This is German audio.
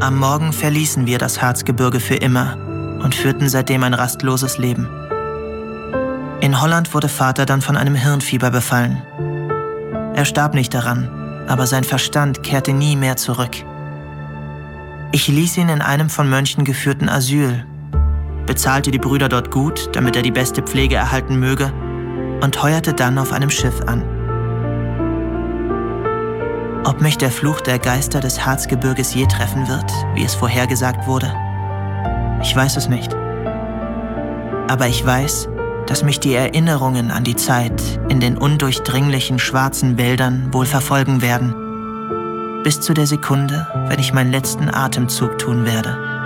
Am Morgen verließen wir das Harzgebirge für immer und führten seitdem ein rastloses Leben. In Holland wurde Vater dann von einem Hirnfieber befallen. Er starb nicht daran, aber sein Verstand kehrte nie mehr zurück. Ich ließ ihn in einem von Mönchen geführten Asyl, bezahlte die Brüder dort gut, damit er die beste Pflege erhalten möge, und heuerte dann auf einem Schiff an. Ob mich der Fluch der Geister des Harzgebirges je treffen wird, wie es vorhergesagt wurde, ich weiß es nicht. Aber ich weiß, dass mich die Erinnerungen an die Zeit in den undurchdringlichen schwarzen Wäldern wohl verfolgen werden, bis zu der Sekunde, wenn ich meinen letzten Atemzug tun werde.